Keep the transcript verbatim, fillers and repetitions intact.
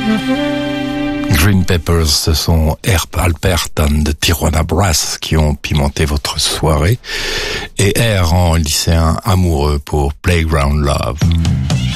Green Peppers, ce sont Herb Alperton de Tijuana Brass qui ont pimenté votre soirée et R en lycéen amoureux pour Playground Love.